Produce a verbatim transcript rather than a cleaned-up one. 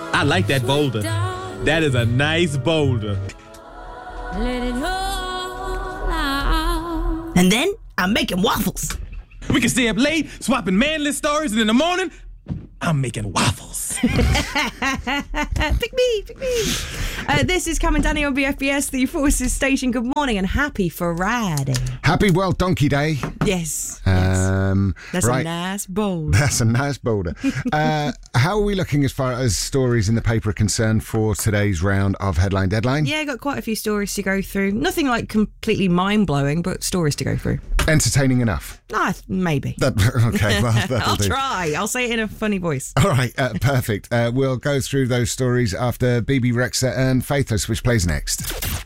I like that boulder. That is a nice boulder. Let it all out. And then I'm making waffles. We can stay up late, swapping manly stories, and in the morning, I'm making waffles. Pick me, pick me. Uh, this is Cam and Danny on B F B S, the Forces Station. Good morning and happy Friday. Happy World Donkey Day. Yes. Um, yes. That's right. a nice boulder. That's a nice boulder. uh, how are we looking as far as stories in the paper are concerned for today's round of Headline Deadline? Yeah, got quite a few stories to go through. Nothing like completely mind-blowing, but stories to go through. Entertaining enough? Ah, maybe. That, okay, well, that'll I'll do. try. I'll say it in a funny voice. All right, uh, perfect. Uh, we'll go through those stories after B B Rexha and Faithless, which plays next.